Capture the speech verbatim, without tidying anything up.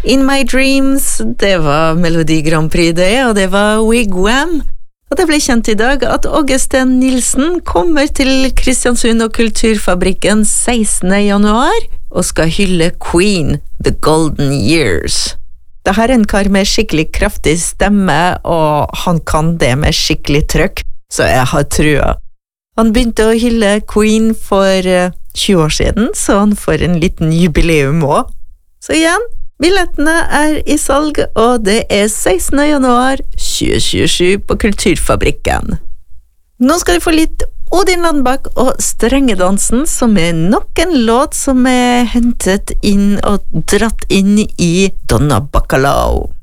In My Dreams, det var Melodi Grand Prix det, og det var Wigwam. Og det ble kjent i dag at Åge Steen Nilsen kommer til Kristiansund og Kulturfabrikken sekstende januar og skal hylle Queen, The Golden Years. Det her er en kar med skikkelig kraftig stemme, og han kan det med skikkelig trøkk, så jeg har trua. Han begynte å hylle Queen for tjue år siden, så han får en liten jubileum også. Så igjen, billettene er i salg, og det er sekstende januar tjue tjuesju på Kulturfabrikken. Nå skal du få litt Odin Landbakk og Strengedansen, som er nok en låt som er hentet inn og dratt inn i Donna Bacalao.